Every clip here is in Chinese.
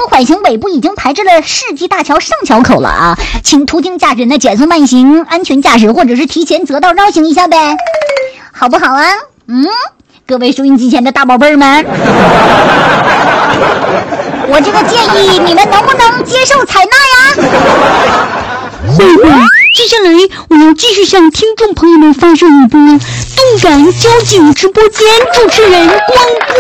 缓行尾部已经排至了世纪大桥上桥口了啊，请途经驾驶人呢减速慢行，安全驾驶，或者是提前择道绕行一下呗，好不好啊？各位收音机前的大宝贝儿们，我这个建议你们能不能接受采纳呀？ 接下来我要继续向听众朋友们发射一波动感交警直播间主持人广播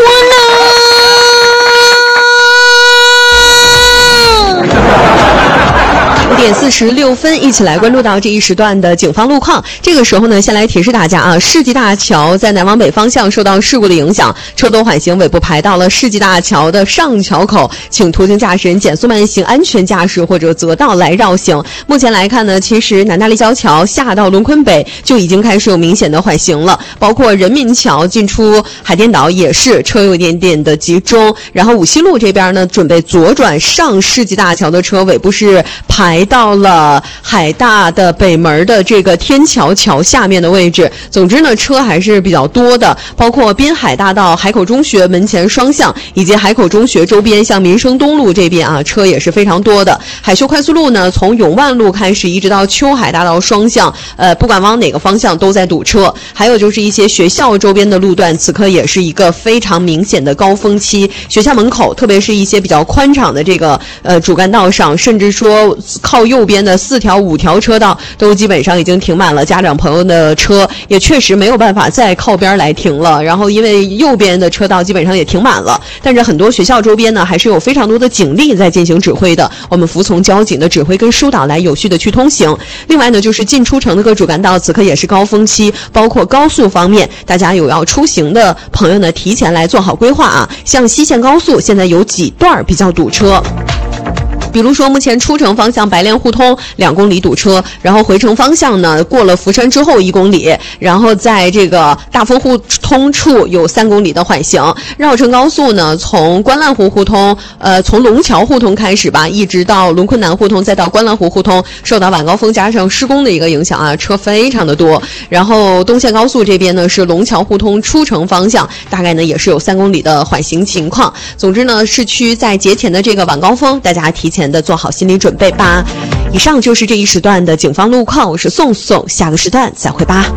5点46分，一起来关注到这一时段的警方路况。这个时候呢，先来提示大家啊，世纪大桥在南往北方向受到事故的影响，车多缓行，尾部排到了世纪大桥的上桥口，请途经驾驶人减速慢行，安全驾驶或者择道来绕行。目前来看呢，其实南大立交桥下到龙昆北就已经开始有明显的缓行了，包括人民桥进出海淀岛也是车有一点点的集中，然后五西路这边呢，准备左转上世纪大桥的车尾部是排到了海大的北门的这个天桥桥下面的位置。总之呢，车还是比较多的，包括滨海大道海口中学门前双向以及海口中学周边，像民生东路这边啊，车也是非常多的。海修快速路呢，从永万路开始一直到秋海大道双向，不管往哪个方向都在堵车。还有就是一些学校周边的路段，此刻也是一个非常明显的高峰期。学校门口，特别是一些比较宽敞的这个主干道上，甚至说靠右边的4条5条车道都基本上已经停满了家长朋友的车，也确实没有办法再靠边来停了。然后因为右边的车道基本上也停满了，但是很多学校周边呢还是有非常多的警力在进行指挥的，我们服从交警的指挥跟疏导来有序的去通行。另外呢，就是进出城的各主干道此刻也是高峰期，包括高速方面，大家有要出行的朋友呢，提前来做好规划啊。像西线高速现在有几段比较堵车，比如说目前出城方向白莲互通2公里堵车，然后回程方向呢过了福山之后1公里，然后在这个大丰互通处有3公里的缓行。绕城高速呢，从关澜湖互通从龙桥互通开始吧，一直到龙昆南互通，再到关澜湖互通，受到晚高峰加上施工的一个影响啊，车非常的多。然后东线高速这边呢是龙桥互通出城方向，大概呢也是有3公里的缓行情况。总之呢，市区在节前的这个晚高峰，大家提前的做好心理准备吧。以上就是这一时段的警方路况，我是宋宋，下个时段再会吧。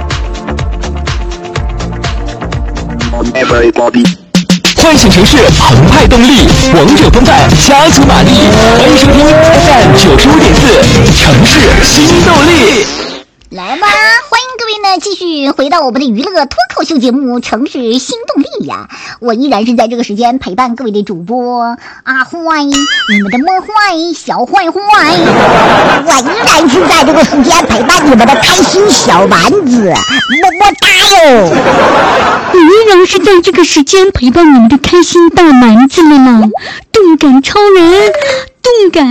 唤醒城市澎湃动力，王者风范加足马力，欢迎收听 FM 95.4城市新动力。 来吧，欢迎各位呢继续回到我们的娱乐脱口秀节目《城市新动力》呀！我依然是在这个时间陪伴各位的主播阿坏，你们的梦坏小坏坏。我依然是在这个时间陪伴你们的开心小丸子，么么哒哟！ 我依然是在这个时间陪伴你们的开心大丸子了呢，动感超人，动感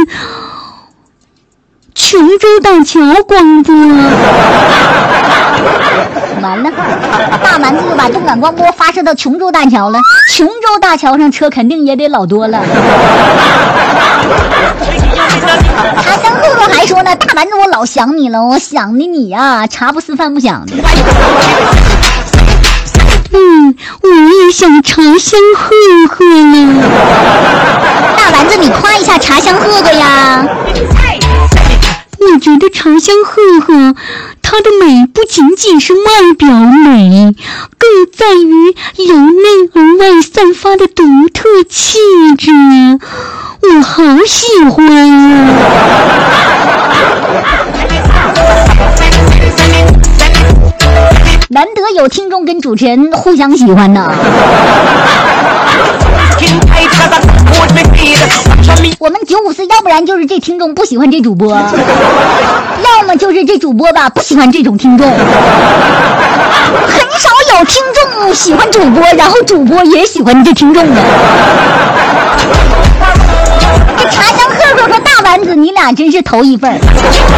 琼州大桥广播。 完了，大丸子就把动感广播发射到琼州大桥了。琼州大桥上车肯定也得老多了。茶香鹤鹤还说呢，大丸子我老想你了，我想的你呀，茶不思饭不想的。 我也想茶香鹤鹤呢。 大丸子，你夸一下茶香鹤鹤呀。 我觉得茶香鹤鹤它的美不仅仅是外表美，更在于由内而外散发的独特气质，我好喜欢啊。 难得有听众跟主持人互相喜欢呢。我们954要不然就是这听众不喜欢这主播，要么就是这主播吧不喜欢这种听众。很少有听众喜欢主播，然后主播也喜欢这听众的。这茶香鹤鹤和大丸子，你俩真是头一份。